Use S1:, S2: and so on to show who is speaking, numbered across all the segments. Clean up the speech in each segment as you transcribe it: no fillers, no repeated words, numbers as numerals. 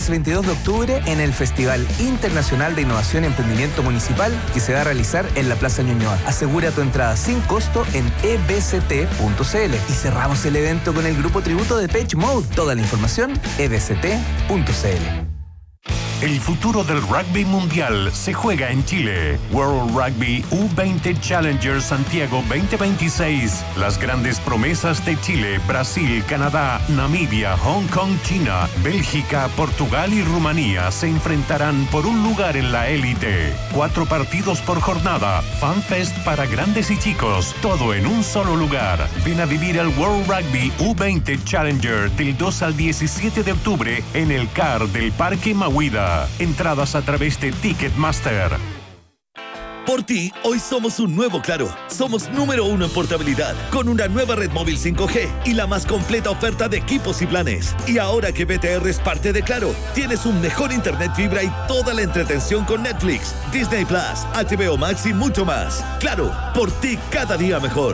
S1: y 22 de octubre en el Festival Internacional de Innovación y Emprendimiento Municipal que se va a realizar en la Plaza Ñuñoa. Asegura tu entrada sin costo en ebct.cl. Y cerramos el evento con el grupo tributo de Depeche Mode. Toda la información, ebct.cl.
S2: El futuro del rugby mundial se juega en Chile. World Rugby U20 Challenger Santiago 2026. Las grandes promesas de Chile, Brasil, Canadá, Namibia, Hong Kong, China, Bélgica, Portugal y Rumanía se enfrentarán por un lugar en la élite. 4 partidos por jornada, FanFest para grandes y chicos, todo en un solo lugar. Ven a vivir el World Rugby U20 Challenger del 2 al 17 de octubre en el CAR del Parque Mahuida. Entradas a través de Ticketmaster.
S3: Por ti, hoy somos un nuevo Claro. Somos número 1 en portabilidad, con una nueva red móvil 5G y la más completa oferta de equipos y planes. Y ahora que BTR es parte de Claro, tienes un mejor internet fibra y toda la entretención con Netflix, Disney Plus, HBO Max y mucho más. Claro, por ti cada día mejor.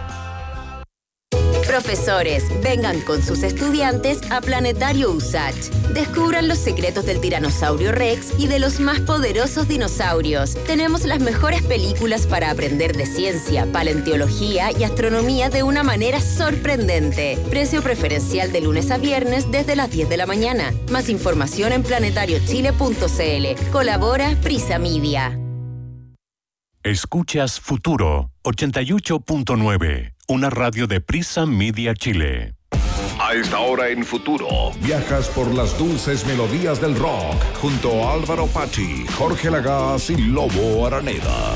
S4: Profesores, vengan con sus estudiantes a Planetario USACH. Descubran los secretos del tiranosaurio Rex y de los más poderosos dinosaurios. Tenemos las mejores películas para aprender de ciencia, paleontología y astronomía de una manera sorprendente. Precio preferencial de lunes a viernes desde las 10 de la mañana. Más información en planetariochile.cl. Colabora Prisa Media.
S2: Escuchas Futuro 88.9, una radio de Prisa Media Chile.
S5: A esta hora en Futuro,
S6: viajas por las dulces melodías del rock junto a Álvaro Pachi, Jorge Lagaz y Lobo Araneda.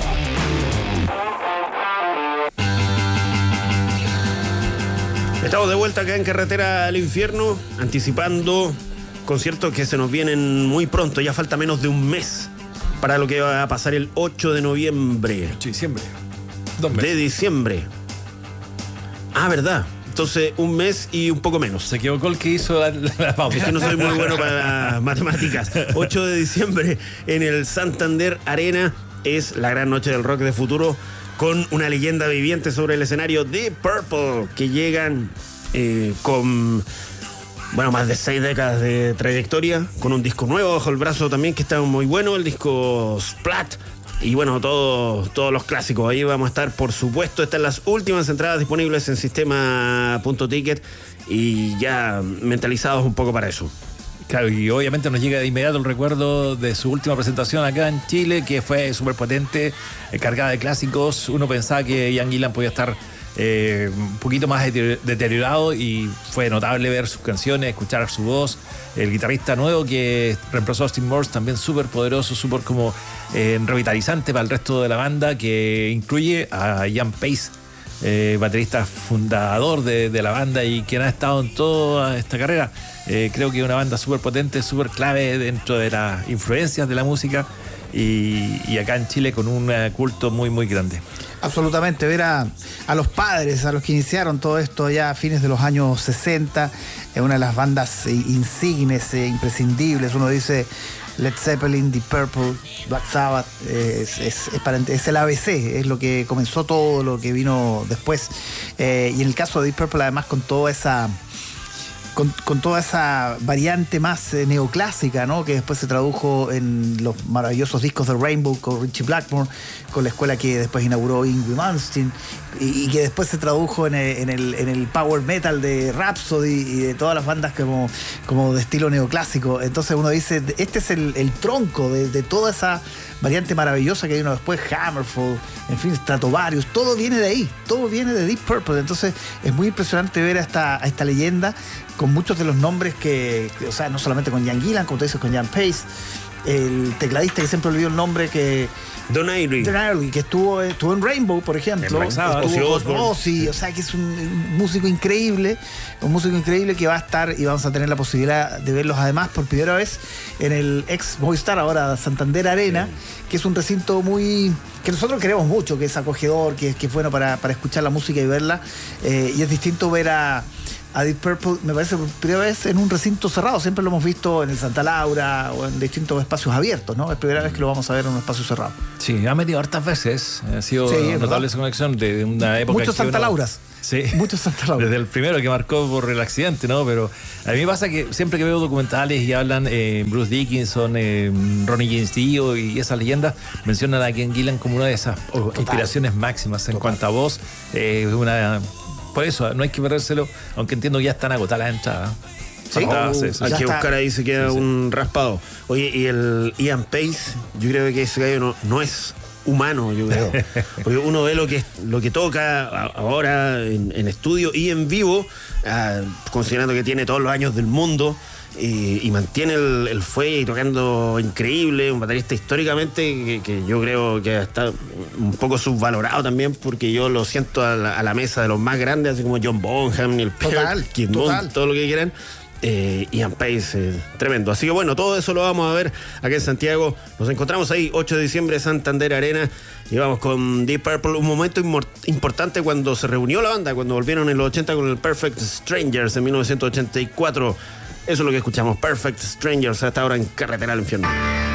S7: Estamos de vuelta acá en Carretera al Infierno, anticipando conciertos que se nos vienen muy pronto. Ya falta menos de un mes para lo que va a pasar el 8 de noviembre.
S8: 8 de diciembre.
S7: 2 meses. De diciembre. Ah, ¿verdad? Entonces, un mes y un poco menos.
S8: Se equivocó el que hizo la pausa.
S7: Es que no soy muy bueno para las matemáticas. 8 de diciembre en el Santander Arena es la gran noche del rock de Futuro, con una leyenda viviente sobre el escenario, Deep Purple, que llegan con... Bueno, más de 6 décadas de trayectoria, con un disco nuevo bajo el brazo también, que está muy bueno, el disco Splat. Y bueno, todos los clásicos. Ahí vamos a estar, por supuesto. Están las últimas entradas disponibles en sistema.ticket y ya mentalizados un poco para eso.
S8: Claro, y obviamente nos llega de inmediato el recuerdo de su última presentación acá en Chile, que fue súper potente, cargada de clásicos. Uno pensaba que Ian Gillan podía estar un poquito más deteriorado, y fue notable ver sus canciones, escuchar su voz. El guitarrista nuevo que reemplazó a Steve Morse, también súper poderoso, súper como revitalizante para el resto de la banda, que incluye a Ian Pace, baterista fundador de la banda y quien ha estado en toda esta carrera. Creo que es una banda súper potente, súper clave dentro de las influencias de la música, y acá en Chile con un culto muy muy grande.
S9: Absolutamente, ver a los padres, a los que iniciaron todo esto ya a fines de los años 60, una de las bandas insignes, imprescindibles. Uno dice Led Zeppelin, Deep Purple, Black Sabbath, es el ABC, es lo que comenzó todo lo que vino después. Y en el caso de Deep Purple, además, con toda esa variante más neoclásica, ¿no? Que después se tradujo en los maravillosos discos de Rainbow con Ritchie Blackmore, con la escuela que después inauguró Yngwie Malmsteen, y que después se tradujo en el power metal de Rhapsody y de todas las bandas como de estilo neoclásico. Entonces uno dice, este es el tronco de toda esa variante maravillosa que vino después, Hammerfall, en fin, Stratovarius, todo viene de ahí, todo viene de Deep Purple. Entonces es muy impresionante ver a esta leyenda con muchos de los nombres o sea, no solamente con Ian Gillan, como tú dices, con Ian Pace, el tecladista que siempre olvidó el nombre, que
S7: Don Airey,
S9: que estuvo en Rainbow, por ejemplo, estuvo con Ozzy, o sea, que es un músico increíble que va a estar, y vamos a tener la posibilidad de verlos además por primera vez en el ex Movistar, ahora Santander Arena, que es un recinto que nosotros queremos mucho, que es acogedor, que es bueno para escuchar la música y verla, y es distinto ver a a Deep Purple, me parece por primera vez en un recinto cerrado. Siempre lo hemos visto en el Santa Laura o en distintos espacios abiertos, ¿no? Es primera vez que lo vamos a ver en un espacio cerrado.
S8: Sí, ha metido hartas veces. Ha sido notable esa conexión de una época.
S9: Muchos Santa Lauras.
S8: Sí,
S9: muchos Santa Laura.
S8: Desde el primero que marcó por el accidente, ¿no? Pero a mí me pasa que siempre que veo documentales y hablan Bruce Dickinson, Ronnie James Dio y esas leyendas, mencionan a Ian Gillan como una de esas inspiraciones máximas en cuanto a voz. Por eso, no hay que perdérselo, aunque entiendo que ya están agotadas las entradas.
S7: Sí, hay que buscar ahí, se queda un raspado. Oye, y el Ian Pace, yo creo que ese gallo no es humano, yo creo. Porque uno ve lo que toca ahora en estudio y en vivo, considerando que tiene todos los años del mundo y mantiene el fuelle y tocando increíble, un baterista históricamente que yo creo que está un poco subvalorado también, porque yo lo siento a la mesa de los más grandes, así como John Bonham, Neil Peart, Kid Moon, todo lo que quieran. Ian Pace, tremendo. Así que bueno, todo eso lo vamos a ver aquí en Santiago. Nos encontramos ahí 8 de diciembre, Santander Arena, y vamos con Deep Purple. Un momento importante cuando se reunió la banda, cuando volvieron en los 80 con el Perfect Strangers en 1984. Eso es lo que escuchamos, Perfect Strangers, hasta ahora en Carretera al Infierno.